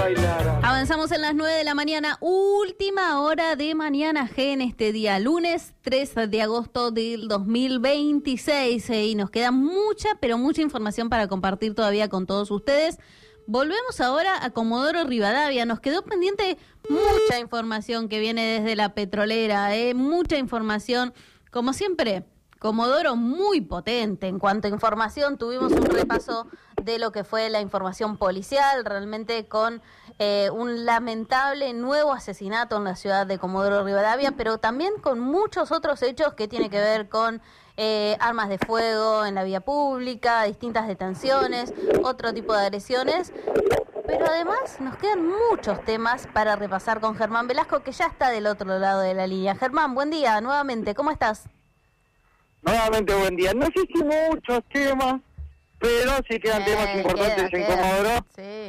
bailar. Avanzamos en las 9 de la mañana, última hora de Mañana G en este día, lunes 3 de agosto del 2026. Y nos queda mucha, pero mucha información para compartir todavía con todos ustedes. Volvemos ahora a Comodoro Rivadavia. Nos quedó pendiente mucha información que viene desde la petrolera, mucha información, como siempre. Comodoro muy potente en cuanto a información. Tuvimos un repaso de lo que fue la información policial, realmente con un lamentable nuevo asesinato en la ciudad de Comodoro Rivadavia, pero también con muchos otros hechos que tienen que ver con armas de fuego en la vía pública, distintas detenciones, otro tipo de agresiones. Pero además nos quedan muchos temas para repasar con Germán Velasco, que ya está del otro lado de la línea. Germán, buen día nuevamente, ¿cómo estás? Nuevamente buen día. No sé si muchos temas, pero sí quedan temas importantes en Comodoro.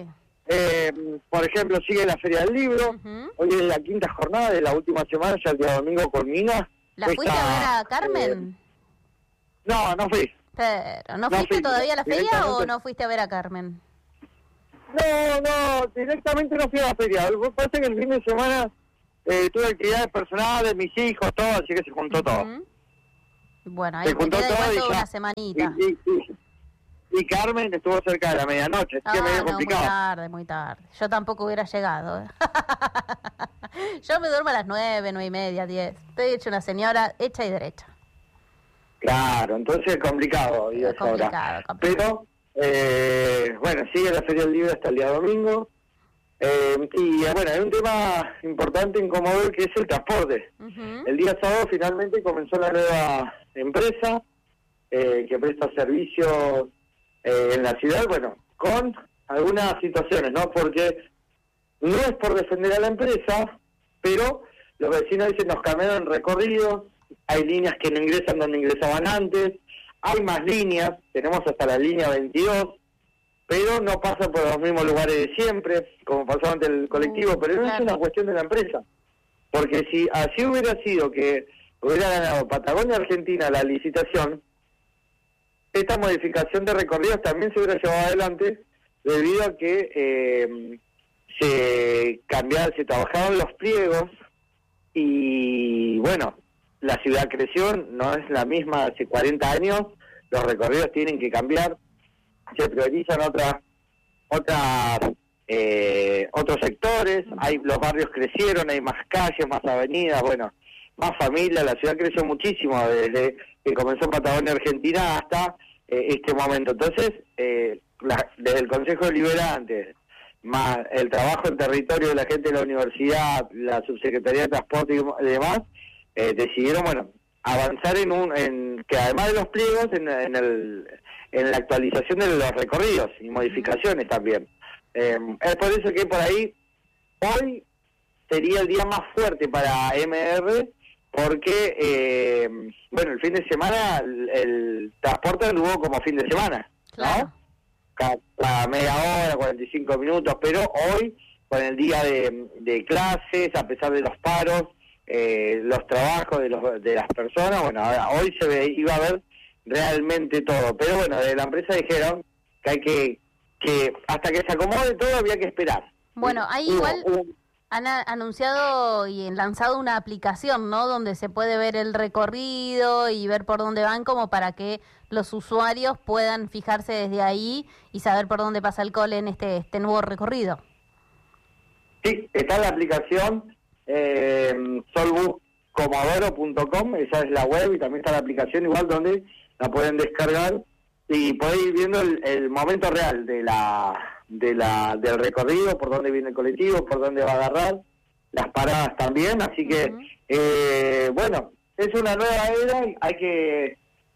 Sí. Por ejemplo, sigue la Feria del Libro. Hoy es la quinta jornada de la última semana, ya el día domingo culmina. ¿La fuiste a ver a Carmen? No fui. Pero, ¿no fuiste todavía a la feria o no fuiste a ver a Carmen? No, directamente no fui a la feria. Lo que pasa es que el fin de semana tuve actividades personales, mis hijos, todo, así que se juntó todo. Bueno, ahí te queda igual toda una semanita. Y Carmen estuvo cerca de la medianoche, así que medio complicado. Muy tarde. Yo tampoco hubiera llegado. Yo me duermo a las 9, 9:30, 10. Estoy hecha una señora hecha y derecha. Claro, entonces es complicado. Es complicado. Pero, bueno, sigue la Feria del Libro hasta el día domingo. Y bueno, hay un tema importante en Comodoro que es el transporte. El día sábado finalmente comenzó la nueva empresa que presta servicios en la ciudad, bueno, con algunas situaciones, ¿no? Porque no es por defender a la empresa, pero los vecinos dicen nos cambiaron recorridos, hay líneas que no ingresan donde ingresaban antes, hay más líneas, tenemos hasta la línea 22, pero no pasa por los mismos lugares de siempre, como pasó ante el colectivo, pero no es una cuestión de la empresa. Porque si así hubiera sido que hubiera ganado Patagonia Argentina la licitación, esta modificación de recorridos también se hubiera llevado adelante debido a que se trabajaron los pliegos y bueno, la ciudad creció, no es la misma hace 40 años, los recorridos tienen que cambiar, se priorizan otros sectores, los barrios crecieron, hay más calles, más avenidas, bueno, más familias, la ciudad creció muchísimo desde que comenzó Patagonia Argentina hasta este momento. Entonces, desde el Consejo Deliberante, más el trabajo en territorio de la gente de la universidad, la Subsecretaría de Transporte y demás, decidieron, bueno, avanzar en que además de los pliegos, en la actualización de los recorridos y modificaciones también. Es por eso que por ahí hoy sería el día más fuerte para MR, porque bueno, el fin de semana el transporte anduvo como fin de semana, ¿no? Cada media hora, 45 minutos, pero hoy con el día de clases, a pesar de los paros, los trabajos de las personas, bueno, hoy iba a ver realmente todo, pero bueno, de la empresa dijeron que hay que hasta que se acomode todo había que esperar. Bueno, ahí igual han anunciado y lanzado una aplicación, ¿no? Donde se puede ver el recorrido y ver por dónde van, como para que los usuarios puedan fijarse desde ahí y saber por dónde pasa el cole en este nuevo recorrido. Sí, está la aplicación solbuscomodoro.com, esa es la web, y también está la aplicación igual donde la pueden descargar y pueden ir viendo el momento real del recorrido, por dónde viene el colectivo, por dónde va a agarrar, las paradas también, así que bueno, es una nueva era y hay que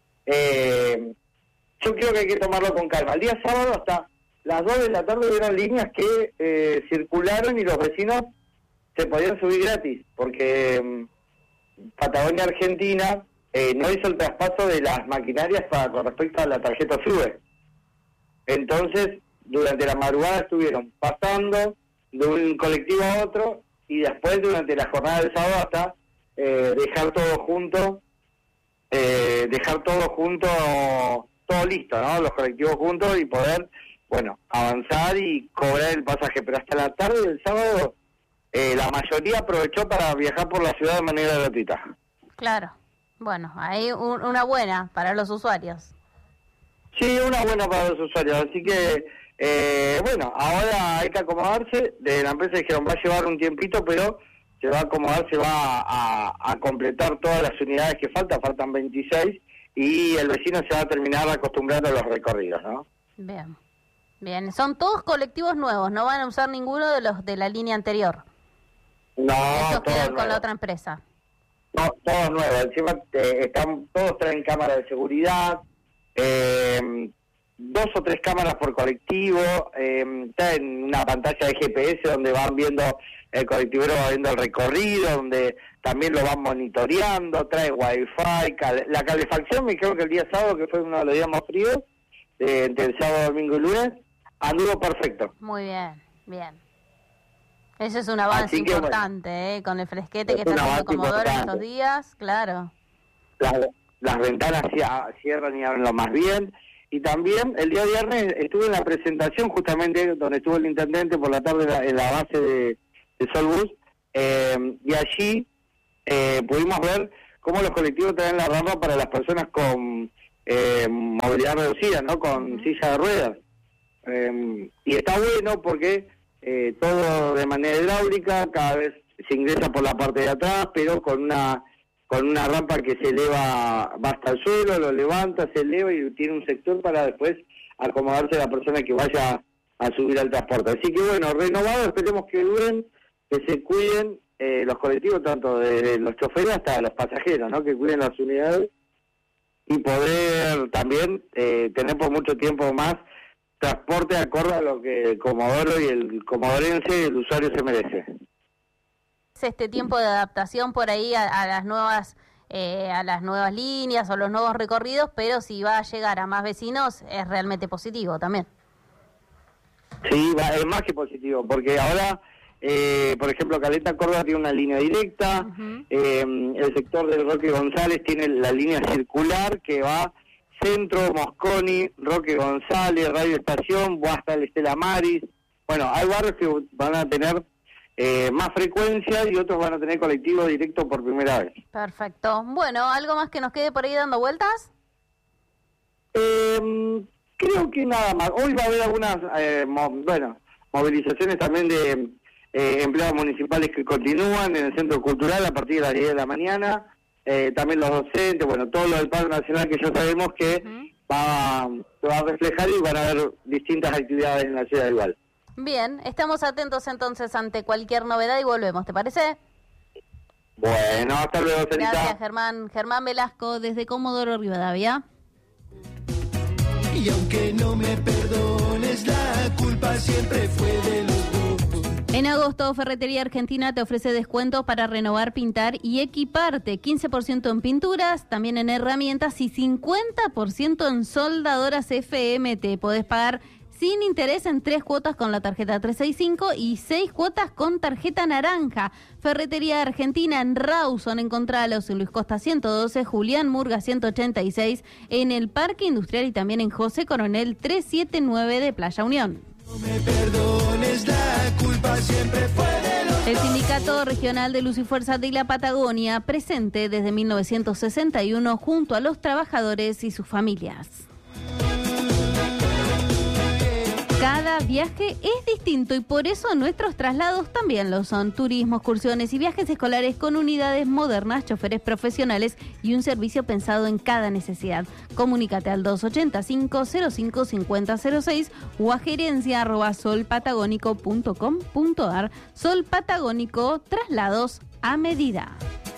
yo creo que hay que tomarlo con calma. El día sábado hasta las 2 de la tarde hubieron líneas que circularon y los vecinos se podían subir gratis, porque Patagonia Argentina no hizo el traspaso de las maquinarias con respecto a la tarjeta SUBE. Entonces, durante la madrugada estuvieron pasando de un colectivo a otro y después durante la jornada del sábado hasta dejar todo junto, todo listo, ¿no? Los colectivos juntos y poder bueno, avanzar y cobrar el pasaje. Pero hasta la tarde del sábado, la mayoría aprovechó para viajar por la ciudad de manera gratuita. Claro. Bueno, hay una buena para los usuarios. Sí, una buena para los usuarios. Así que, bueno, ahora hay que acomodarse. De la empresa dijeron, va a llevar un tiempito, pero se va a acomodar, se va a completar todas las unidades que faltan 26, y el vecino se va a terminar acostumbrando a los recorridos, ¿no? Bien, bien. Son todos colectivos nuevos, no van a usar ninguno de los de la línea anterior. No, estos todos quedan con nuevos. la otra empresa. No, todos nuevos. Encima todos traen cámara de seguridad, 2 o 3 cámaras por colectivo, está en una pantalla de GPS donde van viendo, el colectivero va viendo el recorrido, donde también lo van monitoreando, trae wifi, la calefacción, me creo que el día sábado, que fue uno de los días más fríos, entre el sábado, domingo y lunes, anduvo perfecto. Muy bien, bien. Eso es un avance importante, bueno, con el fresquete que está haciendo Comodoro en estos días, claro. Las ventanas cierran y abren lo más bien. Y también el día viernes estuve en la presentación, justamente donde estuvo el intendente por la tarde en la base de Solbus, y allí pudimos ver cómo los colectivos traen la rampa para las personas con movilidad reducida, ¿no? Con silla de ruedas. Y está bueno porque todo de manera hidráulica, cada vez se ingresa por la parte de atrás, pero con una rampa que se eleva, va hasta el suelo, lo levanta, se eleva y tiene un sector para después acomodarse la persona que vaya a subir al transporte. Así que bueno, renovado, esperemos que duren, que se cuiden los colectivos, tanto de los choferes hasta los pasajeros, ¿no? Que cuiden las unidades y poder también tener por mucho tiempo más transporte acorde a lo que el Comodoro y el comodorense, el usuario, se merece. Este tiempo de adaptación por ahí a las nuevas líneas o los nuevos recorridos, pero si va a llegar a más vecinos es realmente positivo también. Sí, es más que positivo, porque ahora, por ejemplo, Caleta Córdoba tiene una línea directa, el sector del Roque González tiene la línea circular que va Centro, Mosconi, Roque González, Radio Estación, hasta el Estela Maris. Bueno, hay barrios que van a tener más frecuencia y otros van a tener colectivo directo por primera vez. Perfecto. Bueno, ¿algo más que nos quede por ahí dando vueltas? Creo que nada más. Hoy va a haber algunas movilizaciones también de empleados municipales que continúan en el Centro Cultural a partir de las 10 de la mañana. También los docentes, bueno, todo lo del paro nacional que ya sabemos que se va a reflejar y van a haber distintas actividades en la ciudad igual. Bien, estamos atentos entonces ante cualquier novedad y volvemos, ¿te parece? Bueno, hasta luego, Sarita. Gracias, Germán. Germán Velasco, desde Comodoro Rivadavia. Y aunque no me perdones, la culpa siempre fue de los dos. En agosto, Ferretería Argentina te ofrece descuentos para renovar, pintar y equiparte. 15% en pinturas, también en herramientas y 50% en soldadoras FMT. Podés pagar sin interés en 3 cuotas con la tarjeta 365 y 6 cuotas con tarjeta naranja. Ferretería Argentina en Rawson, encontralos en Luis Costa 112, Julián Murga 186, en el Parque Industrial y también en José Coronel 379 de Playa Unión. No me perdones, la culpa siempre fue de los El Sindicato Regional de Luz y Fuerza de la Patagonia, presente desde 1961 junto a los trabajadores y sus familias. Cada viaje es distinto y por eso nuestros traslados también lo son. Turismo, excursiones y viajes escolares con unidades modernas, choferes profesionales y un servicio pensado en cada necesidad. Comunícate al 285-05-5006 o a gerencia@solpatagónico.com.ar. Sol Patagónico, traslados a medida.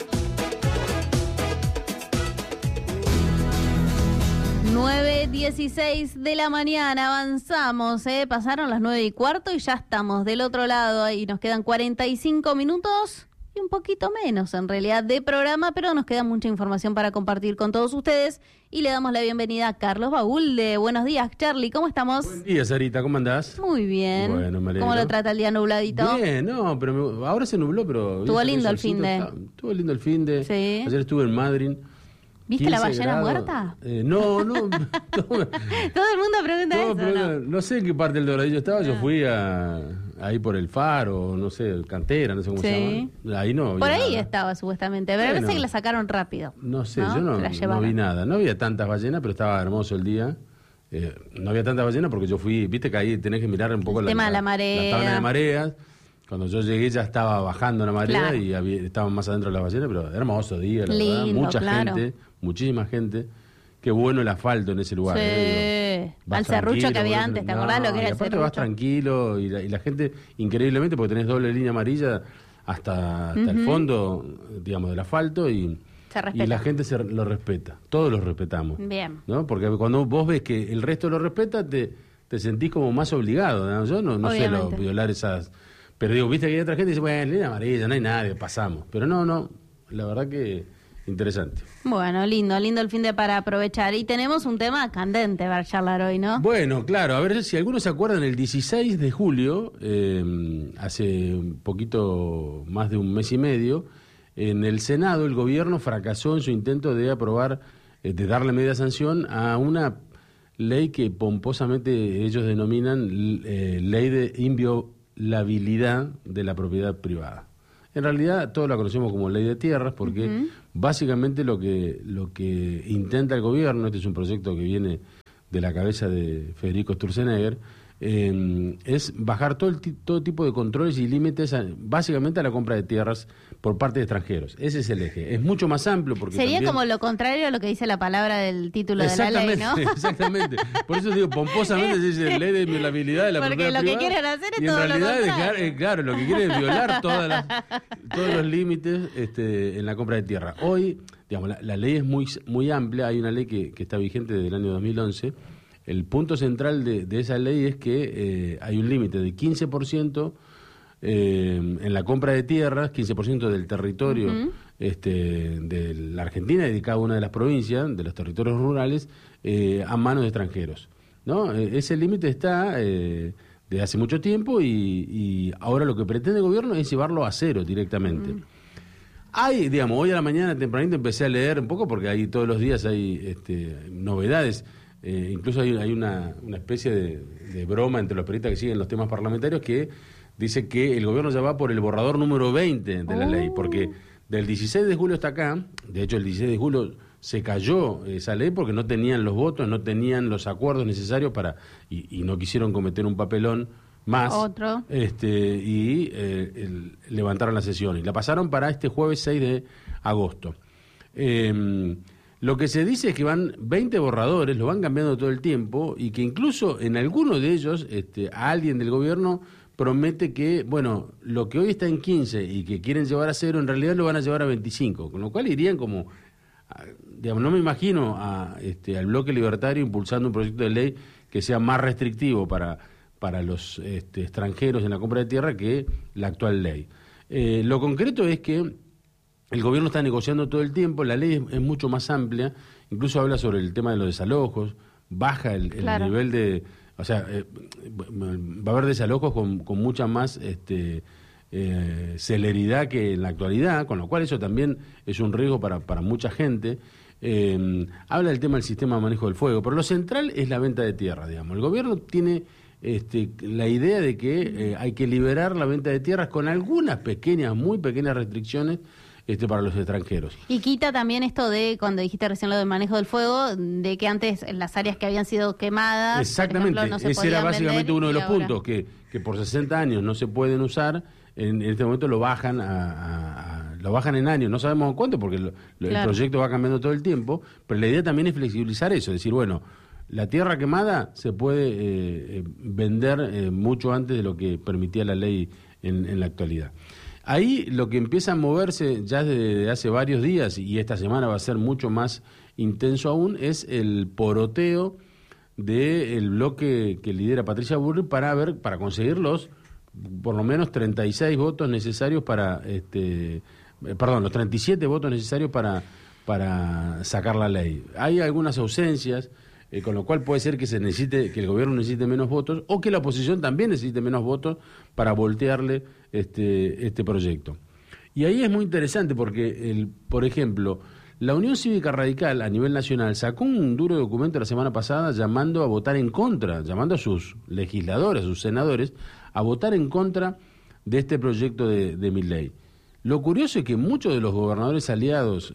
9:16 de la mañana, avanzamos, pasaron las 9:15 y ya estamos del otro lado y nos quedan 45 minutos y un poquito menos en realidad de programa, pero nos queda mucha información para compartir con todos ustedes y le damos la bienvenida a Carlos Baúlde. Buenos días, Charlie, ¿cómo estamos? Buen día, Sarita, ¿cómo andás? Muy bien. Bueno, me alegro. ¿Cómo lo trata el día nubladito? Bien, no, pero ahora se nubló, pero... Estuvo lindo el finde. Estuvo lindo el finde. Sí. Ayer estuve en Madrid. ¿Viste la ballena muerta? No. Todo el mundo pregunta eso, ¿no? No sé en qué parte del Doradillo estaba. Yo fui ahí por el Faro, no sé, Cantera, no sé cómo se llama. Ahí no. Por ahí nada. estaba supuestamente, pero parece que la sacaron rápido. No sé, yo no vi nada. No había tantas ballenas, pero estaba hermoso el día. No había tantas ballenas porque yo fui, viste que ahí tenés que mirar un poco el tema de la marea. La tabla de mareas. Cuando yo llegué ya estaba bajando la marea y estaban más adentro de las ballenas, pero hermoso día, la verdad. Mucha gente, muchísima gente. Qué bueno el asfalto en ese lugar. Sí. Al serrucho que había antes, ¿te acordás lo que era el serrucho? Vas tranquilo y la gente, increíblemente, porque tenés doble línea amarilla hasta el fondo, digamos, del asfalto y la gente lo respeta. Todos lo respetamos. Bien. ¿No? Porque cuando vos ves que el resto lo respeta, te sentís como más obligado, ¿no? Yo no sé violar esas... Pero digo, viste que hay otra gente que dice, bueno, línea amarilla, no hay nadie, pasamos. Pero no, la verdad que interesante. Bueno, lindo el fin de para aprovechar. Y tenemos un tema candente para charlar hoy, ¿no? Bueno, claro, a ver si algunos se acuerdan, el 16 de julio, hace un poquito más de un mes y medio, en el Senado el gobierno fracasó en su intento de aprobar, de darle media sanción a una ley que pomposamente ellos denominan ley de inviolabilidad de la propiedad privada. En realidad todos la conocemos como ley de tierras porque básicamente lo que intenta el gobierno, este es un proyecto que viene de la cabeza de Federico Sturzenegger, es bajar todo tipo de controles y límites básicamente a la compra de tierras por parte de extranjeros. Ese es el eje. Es mucho más amplio porque sería como lo contrario a lo que dice la palabra del título de la ley, ¿no? Exactamente. Por eso digo, pomposamente se dice ley de inviolabilidad de la propiedad privada. Porque lo que quieren hacer es todo lo contrario. En realidad, claro, lo que quieren es violar todos los límites en la compra de tierra. Hoy, digamos, la ley es muy amplia. Hay una ley que está vigente desde el año 2011. El punto central de esa ley es que hay un límite de 15% en la compra de tierras, 15% del territorio de la Argentina y de cada una de las provincias, de los territorios rurales, a manos de extranjeros, ¿no? Ese límite está desde hace mucho tiempo y ahora lo que pretende el gobierno es llevarlo a cero directamente. Hay, digamos, hoy a la mañana tempranito empecé a leer un poco porque ahí todos los días hay novedades. Incluso hay una especie de broma entre los periodistas que siguen los temas parlamentarios que dice que el gobierno ya va por el borrador número 20 de la ley, porque del 16 de julio hasta acá, de hecho el 16 de julio se cayó esa ley porque no tenían los votos, no tenían los acuerdos necesarios para y no quisieron cometer un papelón más levantaron la sesión y la pasaron para este jueves 6 de agosto. Lo que se dice es que van 20 borradores, lo van cambiando todo el tiempo y que incluso en algunos de ellos a alguien del gobierno promete que, bueno, lo que hoy está en 15 y que quieren llevar a 0, en realidad lo van a llevar a 25, con lo cual irían como, digamos, no me imagino al bloque libertario impulsando un proyecto de ley que sea más restrictivo para los extranjeros en la compra de tierra que la actual ley. Lo concreto es que el gobierno está negociando todo el tiempo, la ley es mucho más amplia, incluso habla sobre el tema de los desalojos, baja el nivel de... O sea, va a haber desalojos con mucha más celeridad que en la actualidad, con lo cual eso también es un riesgo para mucha gente. Habla del tema del sistema de manejo del fuego, pero lo central es la venta de tierra, digamos. El gobierno tiene la idea de que hay que liberar la venta de tierras con algunas muy pequeñas restricciones para los extranjeros. Y quita también esto de, cuando dijiste recién lo del manejo del fuego, de que antes en las áreas que habían sido quemadas, exactamente, por ejemplo, no se ese era básicamente uno de los ahora... puntos, que por 60 años no se pueden usar, en este momento lo bajan lo bajan en años, no sabemos cuánto, porque el proyecto va cambiando todo el tiempo, pero la idea también es flexibilizar eso, es decir, bueno, la tierra quemada se puede vender mucho antes de lo que permitía la ley en la actualidad. Ahí lo que empieza a moverse ya desde hace varios días, y esta semana va a ser mucho más intenso aún, es el poroteo del bloque que lidera Patricia Bullrich para conseguir por lo menos 36 votos necesarios los 37 votos necesarios para sacar la ley. Hay algunas ausencias, con lo cual puede ser que que el gobierno necesite menos votos o que la oposición también necesite menos votos para voltearle este proyecto. Y ahí es muy interesante porque, por ejemplo, La Unión Cívica Radical a nivel nacional sacó un duro documento la semana pasada llamando a votar en contra, llamando a sus legisladores, a sus senadores, a votar en contra de este proyecto de Milei. Lo curioso es que muchos de los gobernadores aliados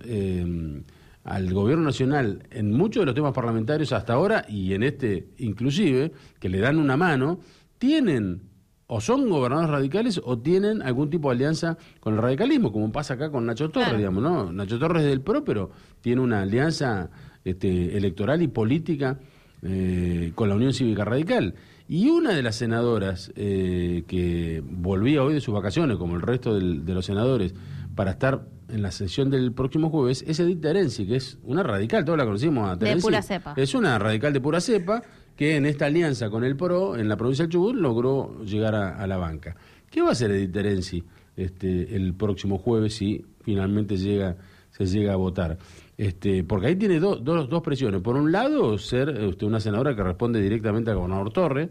al gobierno nacional en muchos de los temas parlamentarios hasta ahora, y en este inclusive, que le dan una mano, tienen o son gobernadores radicales o tienen algún tipo de alianza con el radicalismo, como pasa acá con Nacho Torres, digamos, ¿no? Nacho Torres es del PRO, pero tiene una alianza electoral y política con la Unión Cívica Radical. Y una de las senadoras que volvía hoy de sus vacaciones, como el resto de los senadores, para estar en la sesión del próximo jueves, es Edith Terenzi, que es una radical, todos la conocimos a Terenzi. De pura cepa. Es una radical de pura cepa, que en esta alianza con el PRO, en la provincia del Chubut, logró llegar a la banca. ¿Qué va a hacer Edith Terenzi el próximo jueves si finalmente se llega a votar? Porque ahí tiene dos presiones. Por un lado, ser una senadora que responde directamente al gobernador Torres,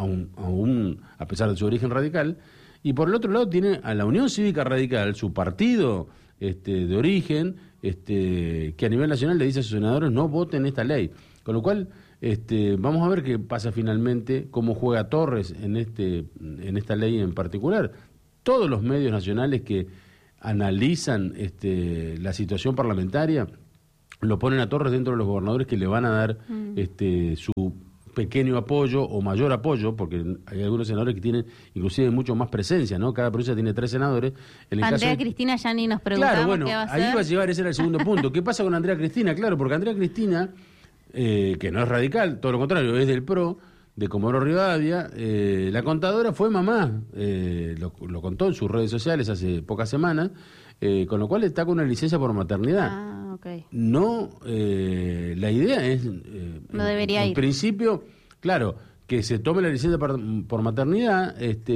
a pesar de su origen radical, y por el otro lado tiene a la Unión Cívica Radical, su partido de origen, que a nivel nacional le dice a sus senadores no voten esta ley. Con lo cual, vamos a ver qué pasa finalmente, cómo juega Torres en esta ley en particular. Todos los medios nacionales que analizan la situación parlamentaria lo ponen a Torres dentro de los gobernadores que le van a dar su pequeño apoyo o mayor apoyo, porque hay algunos senadores que tienen inclusive mucho más presencia, ¿no? Cada provincia tiene 3 senadores. Andrea Cristina ya ni nos preguntamos, claro, bueno, qué va a hacer. Ahí va a llegar, ese era el segundo punto. ¿Qué pasa con Andrea Cristina? Claro, porque Andrea Cristina, que no es radical, todo lo contrario, es del PRO, de Comodoro Rivadavia, la contadora fue mamá, lo contó en sus redes sociales hace pocas semanas, con lo cual está con una licencia por maternidad. Ah, okay. No, la idea es, no debería en ir. Principio, claro, que se tome la licencia por maternidad,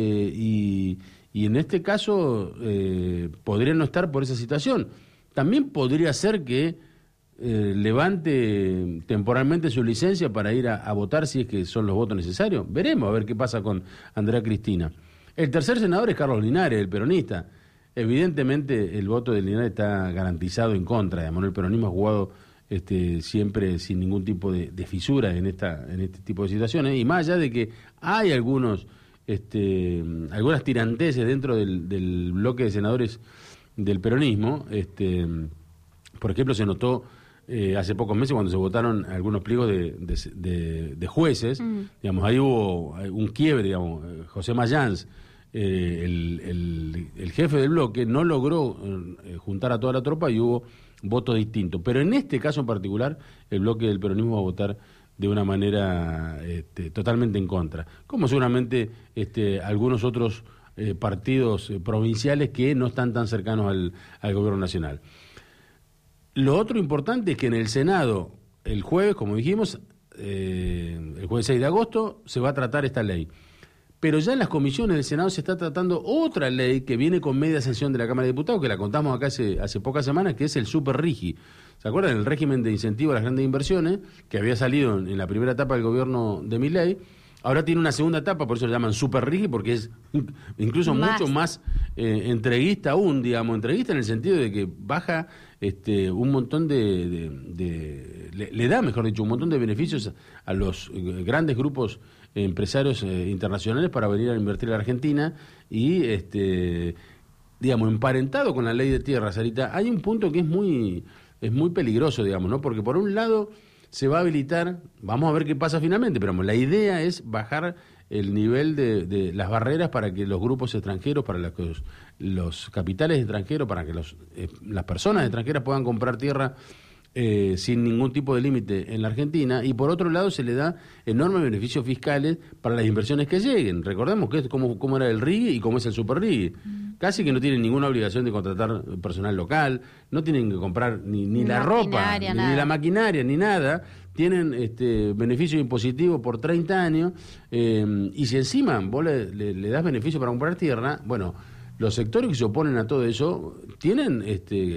y en este caso podría no estar por esa situación. También podría ser que levante temporalmente su licencia para ir a votar si es que son los votos necesarios. Veremos a ver qué pasa con Andrea Cristina. El tercer senador es Carlos Linares, el peronista. Evidentemente el voto de Linares está garantizado en contra. Digamos, el peronismo ha jugado siempre sin ningún tipo de fisura en este tipo de situaciones, y más allá de que hay algunas tiranteses dentro del bloque de senadores del peronismo. Por ejemplo, se notó hace pocos meses cuando se votaron algunos pliegos de jueces, digamos, ahí hubo un quiebre, digamos. José Mayans, el jefe del bloque, no logró juntar a toda la tropa y hubo votos distintos. Pero en este caso en particular, el bloque del peronismo va a votar de una manera totalmente en contra, como seguramente algunos otros partidos provinciales que no están tan cercanos al gobierno nacional. Lo otro importante es que en el Senado, el jueves, como dijimos, el jueves 6 de agosto, se va a tratar esta ley. Pero ya en las comisiones del Senado se está tratando otra ley que viene con media sanción de la Cámara de Diputados, que la contamos acá hace pocas semanas, que es el Super RIGI. ¿Se acuerdan? El régimen de incentivo a las grandes inversiones, que había salido en la primera etapa del gobierno de Milei. Ahora tiene una segunda etapa, por eso lo llaman Super RIGI, porque es incluso mucho más entreguista aún, digamos, entreguista en el sentido de que baja un montón le da, mejor dicho, un montón de beneficios a los grandes grupos empresarios internacionales para venir a invertir a la Argentina y, digamos, emparentado con la ley de tierras. Sarita, hay un punto que es muy peligroso, digamos, ¿no? Porque por un lado se va a habilitar, vamos a ver qué pasa finalmente, pero la idea es bajar el nivel de las barreras para que los grupos extranjeros, para los capitales extranjeros, para que las personas extranjeras puedan comprar tierra sin ningún tipo de límite en la Argentina, y por otro lado se le da enormes beneficios fiscales para las inversiones que lleguen. Recordemos que es como era el RIGI y cómo es el Super RIGI. Casi que no tienen ninguna obligación de contratar personal local, no tienen que comprar ni la ropa, ni la maquinaria, ni nada. Tienen beneficio impositivo por 30 años, y si encima vos le das beneficio para comprar tierra, bueno, los sectores que se oponen a todo eso tienen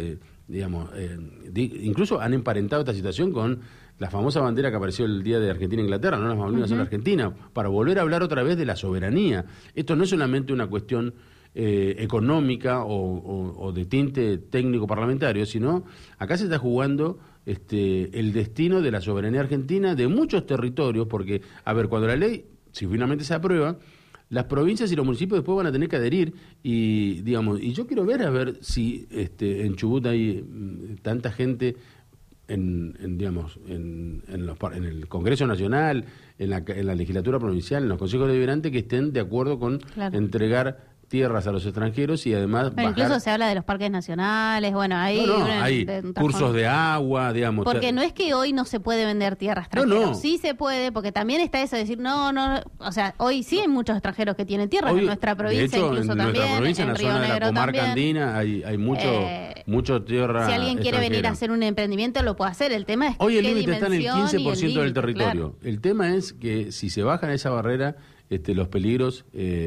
incluso han emparentado esta situación con la famosa bandera que apareció el día de Argentina e Inglaterra, no las Malvinas, son Argentina, para volver a hablar otra vez de la soberanía. Esto no es solamente una cuestión económica o de tinte técnico parlamentario, sino acá se está jugando el destino de la soberanía argentina de muchos territorios, porque, a ver, cuando la ley, si finalmente se aprueba, las provincias y los municipios después van a tener que adherir y yo quiero ver si en Chubut hay tanta gente en el Congreso Nacional, en la legislatura provincial, en los consejos deliberantes, que estén de acuerdo con entregar tierras a los extranjeros y además incluso se habla de los parques nacionales, hay hay cursos de agua, digamos. Porque no es que hoy no se puede vender tierra extranjera, sí se puede, porque también está eso de decir, o sea, hoy sí hay muchos extranjeros que tienen tierras en nuestra provincia, de hecho, incluso en también, nuestra provincia, en la Río zona Negro de la comarca también. andina, hay mucho tierra. Si alguien quiere venir a hacer un emprendimiento, lo puede hacer. El tema es hoy el límite está en el 15% del territorio. Claro. El tema es que si se bajan esa barrera, los peligros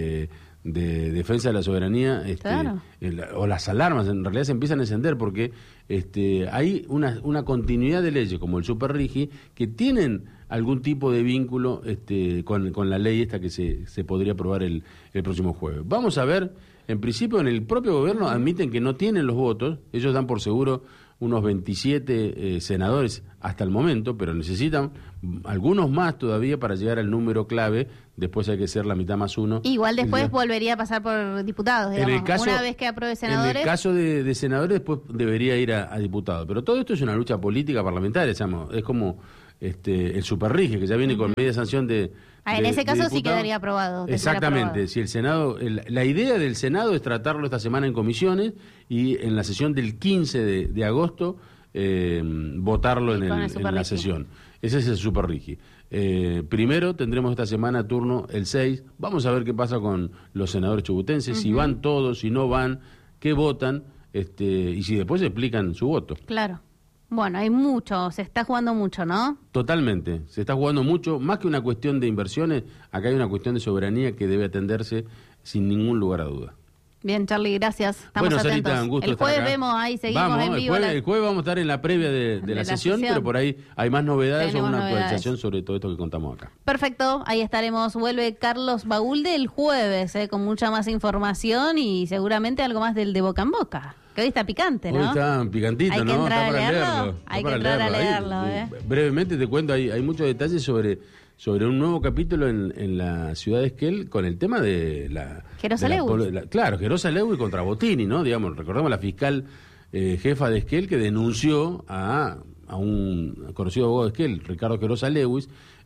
de defensa de la soberanía claro. O las alarmas en realidad se empiezan a encender porque hay una continuidad de leyes como el Superrigi que tienen algún tipo de vínculo con la ley esta que se podría aprobar el próximo jueves. Vamos a ver, en principio en el propio gobierno admiten que no tienen los votos, ellos dan por seguro unos 27 senadores hasta el momento, pero necesitan algunos más todavía para llegar al número clave. Después hay que ser la mitad más uno. Igual después volvería a pasar por diputados, digamos. Una vez que apruebe senadores. En el caso de senadores, después debería ir a diputados. Pero todo esto es una lucha política parlamentaria, digamos. Es como el Superrigi, que ya viene con media sanción de. En ese caso sí quedaría aprobado. Exactamente. Si el Senado, la idea del Senado es tratarlo esta semana en comisiones y en la sesión del 15 de agosto votarlo en la sesión. Ese es el Superrigi. Primero tendremos esta semana turno el 6. Vamos a ver qué pasa con los senadores chubutenses, si van todos, si no van, qué votan, y si después explican su voto. Claro. Bueno, hay mucho, se está jugando mucho, ¿no? Totalmente, se está jugando mucho, más que una cuestión de inversiones, acá hay una cuestión de soberanía que debe atenderse sin ningún lugar a duda. Bien, Charly, gracias. Estamos atentos. Sarita, un gusto el jueves estar acá. Vemos ahí, seguimos en vivo. El jueves vamos a estar en la previa de la sesión, pero por ahí hay más novedades o una actualización sobre todo esto que contamos acá. Perfecto, ahí estaremos. Vuelve Carlos Baúlde el jueves, con mucha más información y seguramente algo más del de Boca en Boca. Que hoy está picante, ¿no? Hoy está picantito, hay que ¿no? Entrar está a para leerlo. Hay que entrar a leerlo. Brevemente te cuento, hay muchos detalles sobre un nuevo capítulo en la ciudad de Esquel con el tema de la... Gerosa Lewis. Claro, Gerosa Lewis contra Bottini, ¿no? Digamos, recordemos la fiscal jefa de Esquel que denunció a un conocido abogado de Esquel, Ricardo Gerosa Lewis,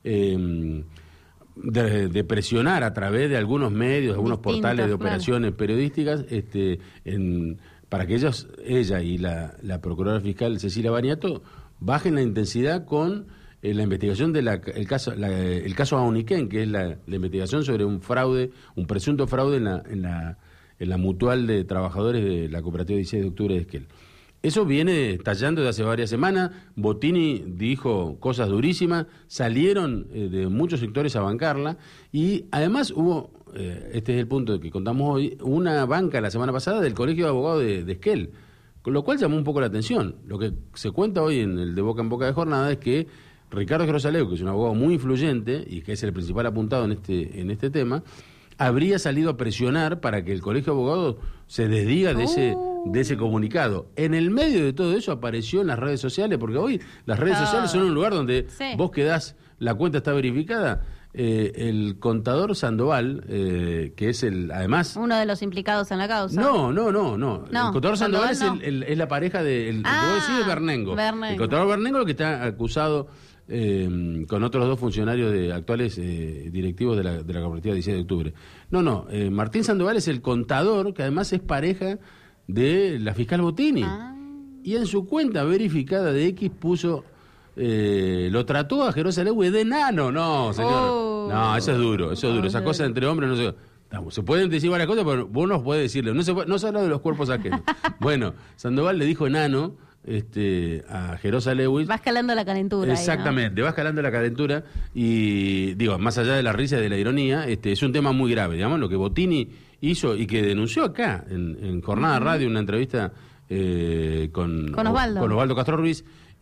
de presionar a través de algunos medios, algunos portales de operaciones periodísticas, para que ella y la procuradora fiscal Cecilia Baniato bajen la intensidad con la investigación del el caso Auniquén, que es la investigación sobre un presunto fraude en la mutual de trabajadores de la cooperativa 16 de octubre de Esquel. Eso viene estallando desde hace varias semanas. Bottini dijo cosas durísimas, salieron de muchos sectores a bancarla y además hubo, este es el punto que contamos hoy, una banca la semana pasada del Colegio de Abogados de Esquel, con lo cual llamó un poco la atención. Lo que se cuenta hoy en el de Boca en Boca de Jornada es que Ricardo Gerosa Lewis, que es un abogado muy influyente y que es el principal apuntado en este tema, habría salido a presionar para que el Colegio de Abogados se desdiga de ese comunicado. En el medio de todo eso apareció en las redes sociales, porque hoy las redes sociales son un lugar donde vos quedás, la cuenta está verificada. El contador Sandoval, que es además... Uno de los implicados en la causa. No. El contador Sandoval es la pareja de... vos decís Bernengo. El contador Bernengo, el que está acusado... con otros dos funcionarios actuales directivos de la cooperativa 16 de octubre. Martín Sandoval es el contador que además es pareja de la fiscal Bottini. Y en su cuenta verificada de X puso lo trató a Gerosa Lewis de enano. No, señor. No, eso es duro. Esas cosas entre hombres no se... Se pueden decir varias cosas, pero vos no podés decirle. No se habla de los cuerpos ajenos. Bueno, Sandoval le dijo enano a Gerosa Lewis. Va escalando la calentura. Exactamente, ahí, ¿no? Va escalando la calentura y, más allá de la risa y de la ironía, es un tema muy grave, digamos, lo que Bottini hizo y que denunció acá, en Jornada Radio, una entrevista con Osvaldo Castro Ruiz,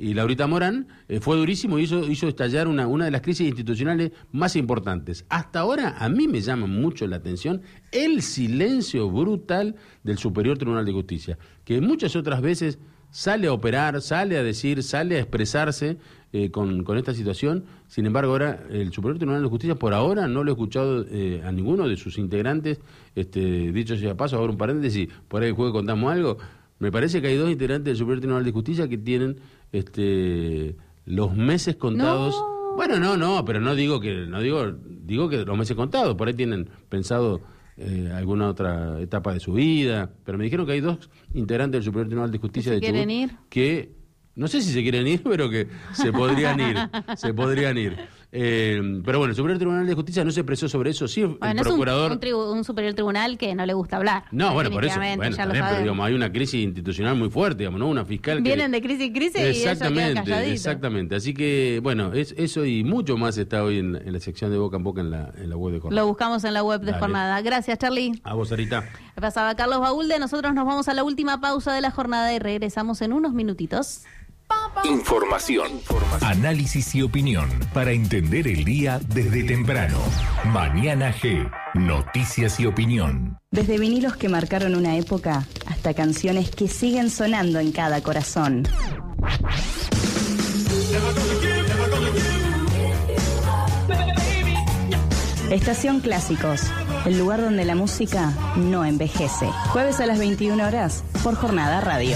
y Laurita Morán, fue durísimo y hizo estallar una de las crisis institucionales más importantes. Hasta ahora a mí me llama mucho la atención el silencio brutal del Superior Tribunal de Justicia, que muchas otras veces sale a operar, sale a decir, sale a expresarse con esta situación. Sin embargo, ahora el Superior Tribunal de Justicia, por ahora, no lo he escuchado a ninguno de sus integrantes. Dicho sea de paso, ahora un paréntesis, por ahí el juego contamos algo. Me parece que hay 2 integrantes del Superior Tribunal de Justicia que tienen los meses contados. No. Bueno, no, pero digo que los meses contados, por ahí tienen pensado alguna otra etapa de su vida, pero me dijeron que hay 2 integrantes del Superior Tribunal de Justicia de Chubut que no sé si se quieren ir, pero que se podrían ir. Pero bueno, el Superior Tribunal de Justicia no se expresó sobre eso. Sí, el procurador... Es un Superior Tribunal que no le gusta hablar. No, bueno, por eso. Bueno, también, pero digamos, hay una crisis institucional muy fuerte, digamos, ¿no? Una fiscal que... Vienen de crisis en crisis y ellos quedan calladitos. Exactamente. Así que, bueno, eso y mucho más está hoy en la sección de Boca en Boca en la web de Jornada. Lo buscamos en la web de Jornada. Gracias, Charly. A vos, Sarita. Pasaba Carlos Baúlde. Nosotros nos vamos a la última pausa de la jornada y regresamos en unos minutitos. Información, análisis y opinión para entender el día desde temprano. Mañana G, noticias y opinión. Desde vinilos que marcaron una época hasta canciones que siguen sonando en cada corazón. Estación Clásicos, el lugar donde la música no envejece. Jueves a las 21 horas por Jornada Radio.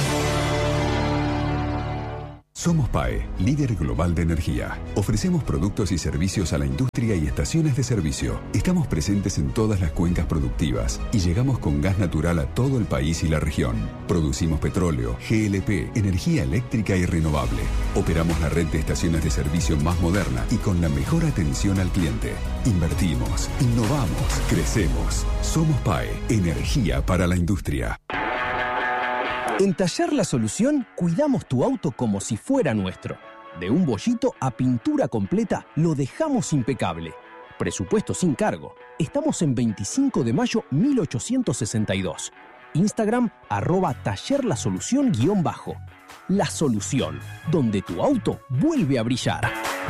Somos PAE, líder global de energía. Ofrecemos productos y servicios a la industria y estaciones de servicio. Estamos presentes en todas las cuencas productivas y llegamos con gas natural a todo el país y la región. Producimos petróleo, GLP, energía eléctrica y renovable. Operamos la red de estaciones de servicio más moderna y con la mejor atención al cliente. Invertimos, innovamos, crecemos. Somos PAE, energía para la industria. En Taller La Solución, cuidamos tu auto como si fuera nuestro. De un bollito a pintura completa, lo dejamos impecable. Presupuesto sin cargo. Estamos en 25 de mayo 1862. Instagram, @tallerlasolución_. La Solución, donde tu auto vuelve a brillar.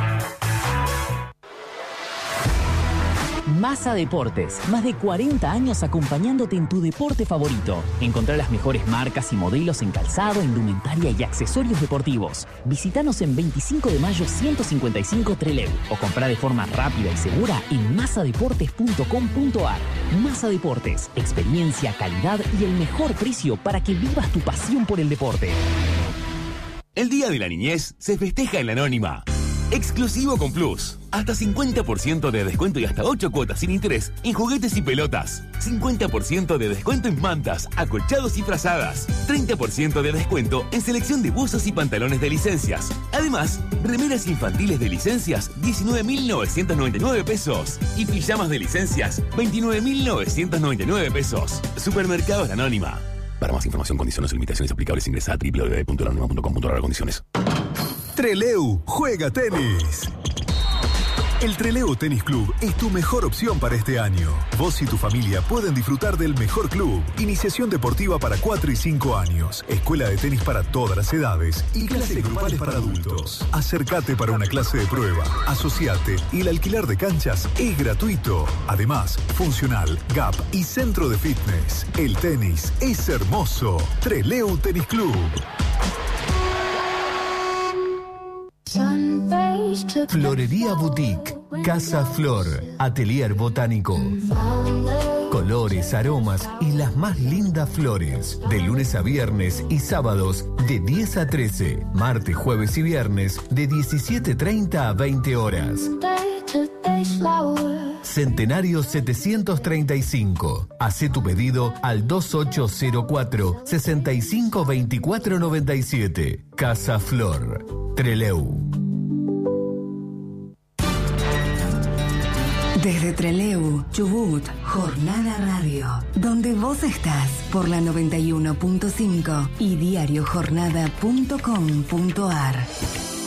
Massa Deportes, más de 40 años acompañándote en tu deporte favorito. Encontrá las mejores marcas y modelos en calzado, indumentaria y accesorios deportivos. Visítanos en 25 de mayo 155 Trelew o comprá de forma rápida y segura en massadeportes.com.ar. Massa Deportes, experiencia, calidad y el mejor precio para que vivas tu pasión por el deporte. El Día de la Niñez se festeja en la Anónima. Exclusivo con Plus. Hasta 50% de descuento y hasta 8 cuotas sin interés en juguetes y pelotas. 50% de descuento en mantas, acolchados y frazadas. 30% de descuento en selección de buzos y pantalones de licencias. Además, remeras infantiles de licencias, 19.999 pesos. Y pijamas de licencias, 29.999 pesos. Supermercados La Anónima. Para más información, condiciones y limitaciones aplicables, ingresa a www.lanónima.com.ar. Condiciones. Trelew juega tenis. El Trelew Tenis Club es tu mejor opción para este año. Vos y tu familia pueden disfrutar del mejor club. Iniciación deportiva para 4 y 5 años. Escuela de tenis para todas las edades. Y clases grupales para adultos. Acércate para una clase de prueba. Asociate y el alquiler de canchas es gratuito. Además, funcional, gap y centro de fitness. El tenis es hermoso. Trelew Tenis Club. Florería Boutique, Casa Flor, Atelier Botánico. Colores, aromas y las más lindas flores. De lunes a viernes y sábados de 10 a 13. Martes, jueves y viernes de 17:30 a 20 horas. Centenario 735. Hacé tu pedido al 2804 652497. Casa Flor, Trelew. Desde Trelew, Chubut, Jornada Radio, donde vos estás por la 91.5 y diariojornada.com.ar.